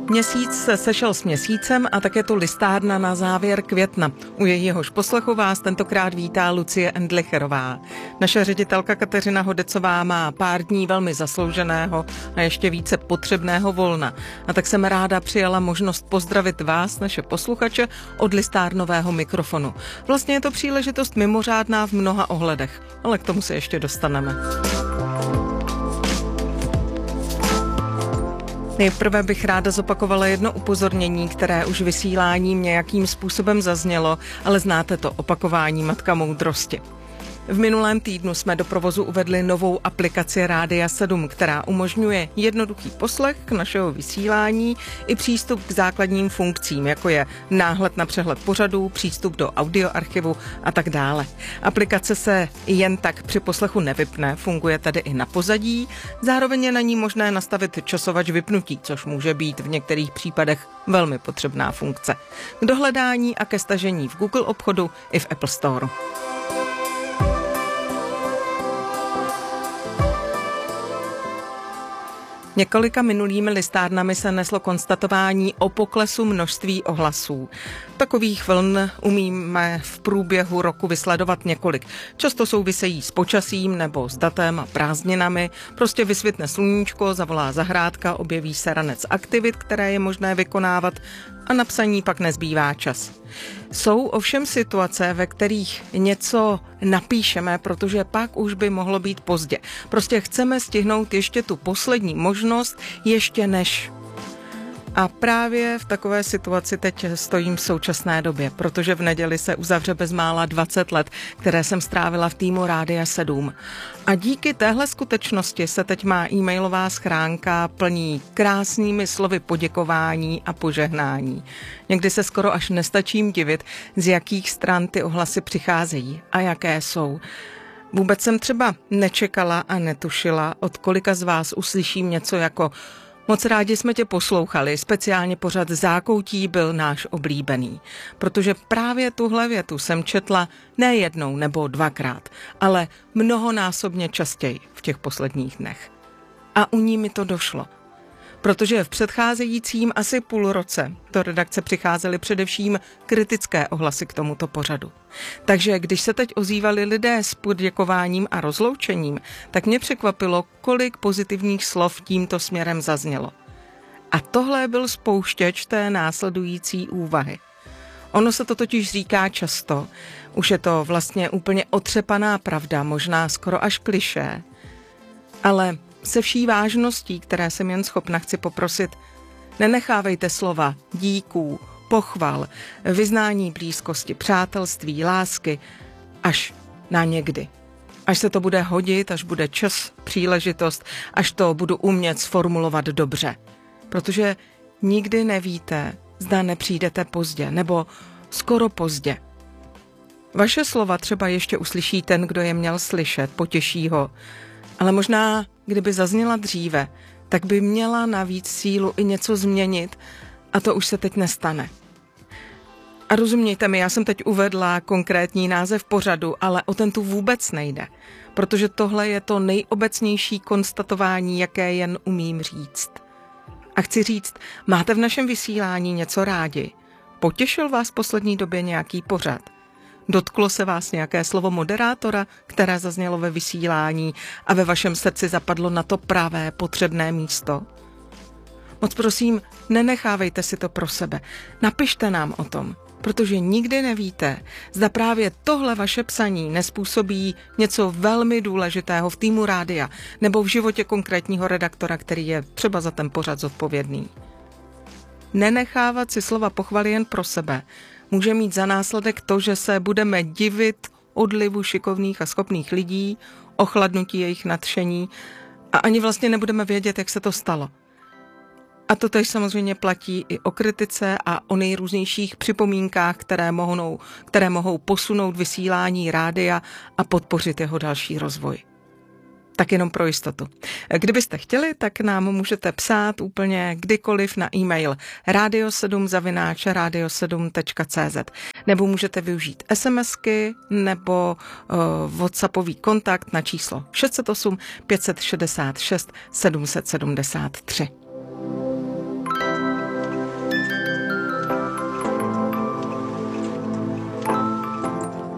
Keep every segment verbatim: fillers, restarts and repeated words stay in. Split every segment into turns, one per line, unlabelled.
Měsíc se sešel s měsícem a tak je to listárna na závěr května. U jejíhož poslechu vás tentokrát vítá Lucie Endlicherová. Naše ředitelka Kateřina Hodecová má pár dní velmi zaslouženého a ještě více potřebného volna. A tak jsem ráda přijala možnost pozdravit vás, naše posluchače, od listárnového mikrofonu. Vlastně je to příležitost mimořádná v mnoha ohledech, ale k tomu se ještě dostaneme. Nejprve bych ráda zopakovala jedno upozornění, které už vysíláním nějakým způsobem zaznělo, ale znáte to, opakování matka moudrosti. V minulém týdnu jsme do provozu uvedli novou aplikaci Rádia sedm, která umožňuje jednoduchý poslech našeho vysílání i přístup k základním funkcím, jako je náhled na přehled pořadů, přístup do audioarchivu a tak dále. Aplikace se jen tak při poslechu nevypne, funguje tady i na pozadí, zároveň je na ní možné nastavit časovač vypnutí, což může být v některých případech velmi potřebná funkce. K dohledání a ke stažení v Google obchodu i v Apple Store. Několika minulými listárnami se neslo konstatování o poklesu množství ohlasů. Takových vln umíme v průběhu roku vysledovat několik. Často souvisejí s počasím nebo s datem a prázdninami. Prostě vysvitne sluníčko, zavolá zahrádka, objeví se ranec aktivit, které je možné vykonávat a na psaní pak nezbývá čas. Jsou ovšem situace, ve kterých něco napíšeme, protože pak už by mohlo být pozdě. Prostě chceme stihnout ještě tu poslední možnost, ještě než. A právě v takové situaci teď stojím v současné době, protože v neděli se uzavře bezmála dvacet let, které jsem strávila v týmu Rádia sedm. A díky téhle skutečnosti se teď má e-mailová schránka plní krásnými slovy poděkování a požehnání. Někdy se skoro až nestačím divit, z jakých stran ty ohlasy přicházejí a jaké jsou. Vůbec jsem třeba nečekala a netušila, od kolika z vás uslyším něco jako: moc rádi jsme tě poslouchali, speciálně pořad Zákoutí byl náš oblíbený. Protože právě tuhle větu jsem četla ne jednou nebo dvakrát, ale mnohonásobně častěji v těch posledních dnech. A u ní mi to došlo. Protože v předcházejícím asi půl roce do redakce přicházely především kritické ohlasy k tomuto pořadu. Takže když se teď ozývali lidé s poděkováním a rozloučením, tak mě překvapilo, kolik pozitivních slov tímto směrem zaznělo. A tohle byl spouštěč té následující úvahy. Ono se to totiž říká často, už je to vlastně úplně otřepaná pravda, možná skoro až klišé, ale se vší vážností, které jsem jen schopna, chci poprosit, nenechávejte slova díků, pochval, vyznání blízkosti, přátelství, lásky až na někdy. Až se to bude hodit, až bude čas, příležitost, až to budu umět sformulovat dobře. Protože nikdy nevíte, zda nepřijdete pozdě nebo skoro pozdě. Vaše slova třeba ještě uslyší ten, kdo je měl slyšet, potěší ho, ale možná, kdyby zazněla dříve, tak by měla navíc sílu i něco změnit a to už se teď nestane. A rozumějte mi, já jsem teď uvedla konkrétní název pořadu, ale o ten tu vůbec nejde, protože tohle je to nejobecnější konstatování, jaké jen umím říct. A chci říct, máte v našem vysílání něco rádi? Potěšil vás v poslední době nějaký pořad? Dotklo se vás nějaké slovo moderátora, které zaznělo ve vysílání a ve vašem srdci zapadlo na to pravé potřebné místo? Moc prosím, nenechávejte si to pro sebe. Napište nám o tom, protože nikdy nevíte, zda právě tohle vaše psaní nespůsobí něco velmi důležitého v týmu rádia nebo v životě konkrétního redaktora, který je třeba za ten pořad zodpovědný. Nenechávat si slova pochvaly jen pro sebe může mít za následek to, že se budeme divit odlivu šikovných a schopných lidí, ochladnutí jejich nadšení a ani vlastně nebudeme vědět, jak se to stalo. A to tež samozřejmě platí i o kritice a o nejrůznějších připomínkách, které mohou, které mohou posunout vysílání rádia a podpořit jeho další rozvoj. Tak jenom pro jistotu. Kdybyste chtěli, tak nám můžete psát úplně kdykoliv na e-mail radio sedm zavináč radio sedm tečka cé zet nebo můžete využít SMSky nebo uh, WhatsAppový kontakt na číslo šest set osm pět set šedesát šest sedm set sedmdesát tři.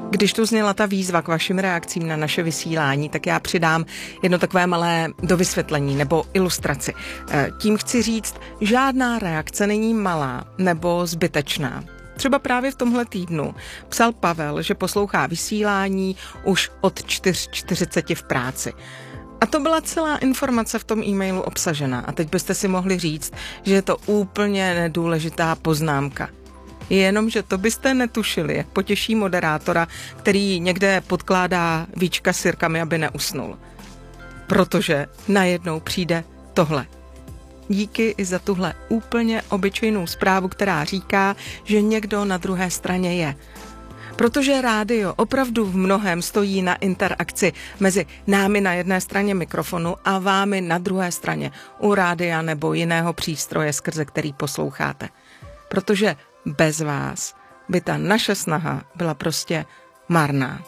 Když tu zněla ta výzva k vašim reakcím na naše vysílání, tak já přidám jedno takové malé dovysvětlení nebo ilustraci. Tím chci říct, žádná reakce není malá nebo zbytečná. Třeba právě v tomhle týdnu psal Pavel, že poslouchá vysílání už od čtyři čtyřicet v práci. A to byla celá informace v tom e-mailu obsažena. A teď byste si mohli říct, že je to úplně nedůležitá poznámka. Jenom, že to byste netušili, jak potěší moderátora, který někde podkládá víčka s sirkami, aby neusnul. Protože najednou přijde tohle. Díky i za tuhle úplně obyčejnou zprávu, která říká, že někdo na druhé straně je. Protože rádio opravdu v mnohém stojí na interakci mezi námi na jedné straně mikrofonu a vámi na druhé straně u rádia nebo jiného přístroje, skrze který posloucháte. Protože bez vás by ta naše snaha byla prostě marná.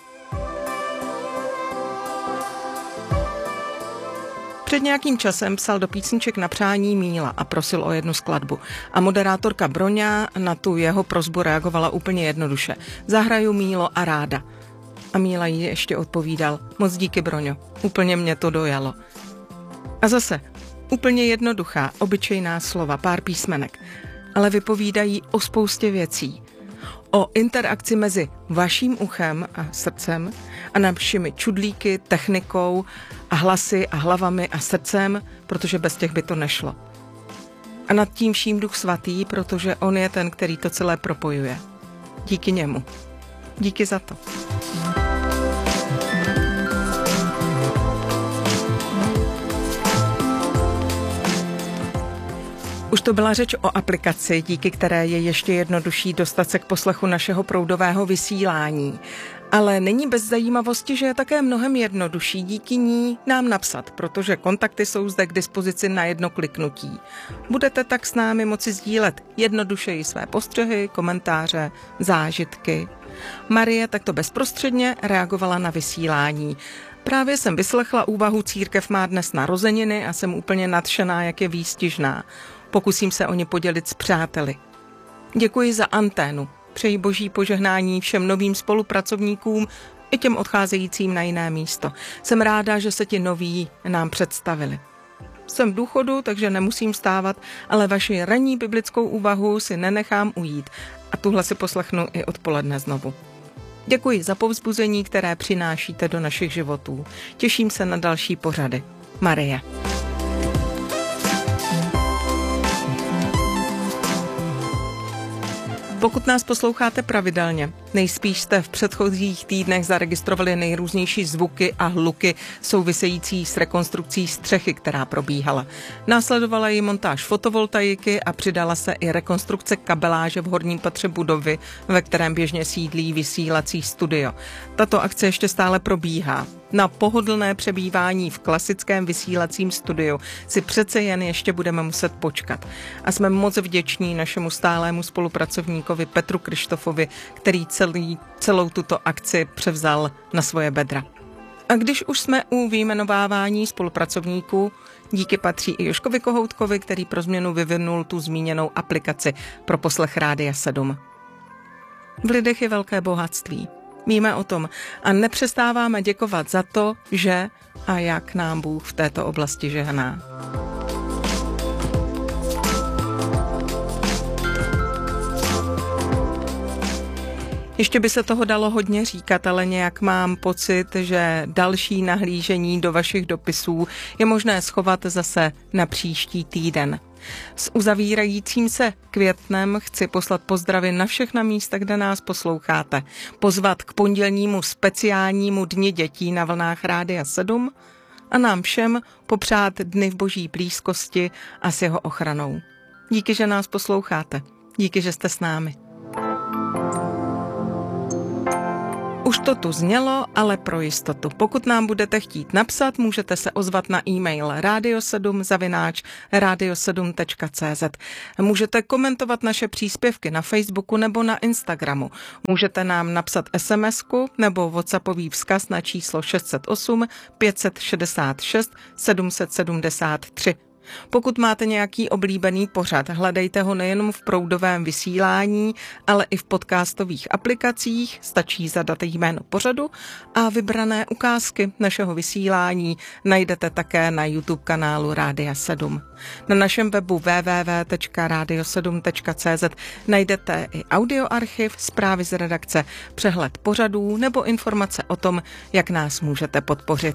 Před nějakým časem psal do písniček na přání Míla a prosil o jednu skladbu. A moderátorka Broňa na tu jeho prosbu reagovala úplně jednoduše. Zahraju Mílo a ráda. A Míla jí ještě odpovídal. Moc díky, Broňo, úplně mě to dojalo. A zase, úplně jednoduchá, obyčejná slova, pár písmenek, ale vypovídají o spoustě věcí. O interakci mezi vaším uchem a srdcem a našimi čudlíky, technikou a hlasy a hlavami a srdcem, protože bez těch by to nešlo. A nad tím vším Duch Svatý, protože on je ten, který to celé propojuje. Díky němu. Díky za to. Už to byla řeč o aplikaci, díky které je ještě jednodušší dostat se k poslechu našeho proudového vysílání. Ale není bez zajímavosti, že je také mnohem jednodušší díky ní nám napsat, protože kontakty jsou zde k dispozici na jedno kliknutí. Budete tak s námi moci sdílet jednodušeji své postřehy, komentáře, zážitky. Marie takto bezprostředně reagovala na vysílání. Právě jsem vyslechla úvahu Církev má dnes narozeniny a jsem úplně nadšená, jak je výstižná. Pokusím se o ně podělit s přáteli. Děkuji za anténu. Přeji boží požehnání všem novým spolupracovníkům i těm odcházejícím na jiné místo. Jsem ráda, že se ti noví nám představili. Jsem v důchodu, takže nemusím vstávat, ale vaši ranní biblickou úvahu si nenechám ujít a tuhle si poslechnu i odpoledne znovu. Děkuji za povzbuzení, které přinášíte do našich životů. Těším se na další pořady. Marie. Pokud nás posloucháte pravidelně, nejspíš jste v předchozích týdnech zaregistrovali nejrůznější zvuky a hluky související s rekonstrukcí střechy, která probíhala. Následovala ji montáž fotovoltaiky a přidala se i rekonstrukce kabeláže v horním patře budovy, ve kterém běžně sídlí vysílací studio. Tato akce ještě stále probíhá. Na pohodlné přebývání v klasickém vysílacím studiu si přece jen ještě budeme muset počkat. A jsme moc vděční našemu stálému spolupracovníkovi Petru Krištofovi, který celý, celou tuto akci převzal na svoje bedra. A když už jsme u vyjmenovávání spolupracovníků, díky patří i Joškovi Kohoutkovi, který pro změnu vyvinul tu zmíněnou aplikaci pro poslech Rádia sedm. V lidech je velké bohatství. Víme o tom a nepřestáváme děkovat za to, že a jak nám Bůh v této oblasti žehná. Ještě by se toho dalo hodně říkat, ale nějak mám pocit, že další nahlížení do vašich dopisů je možné schovat zase na příští týden. S uzavírajícím se květnem chci poslat pozdravy na všechna místa, kde nás posloucháte. Pozvat k pondělnímu speciálnímu dni dětí na vlnách Rádia sedm a nám všem popřát dny v boží blízkosti a s jeho ochranou. Díky, že nás posloucháte. Díky, že jste s námi. Už to tu znělo, ale pro jistotu. Pokud nám budete chtít napsat, můžete se ozvat na e-mail radio sedm zavináč radio sedm tečka cé zet. Můžete komentovat naše příspěvky na Facebooku nebo na Instagramu. Můžete nám napsat SMSku nebo WhatsAppový vzkaz na číslo šest set osm pět set šedesát šest sedm set sedmdesát tři. Pokud máte nějaký oblíbený pořad, hledejte ho nejenom v proudovém vysílání, ale i v podcastových aplikacích, stačí zadat jméno pořadu a vybrané ukázky našeho vysílání najdete také na YouTube kanálu Rádia sedm. Na našem webu w w w tečka radio sedm tečka c z najdete i audioarchiv, zprávy z redakce, přehled pořadů nebo informace o tom, jak nás můžete podpořit.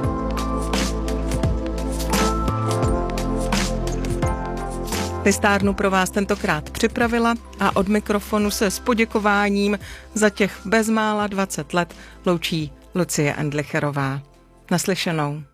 Listárnu pro vás tentokrát připravila a od mikrofonu se s poděkováním za těch bezmála dvacet let loučí Lucie Endlicherová. Naslyšenou.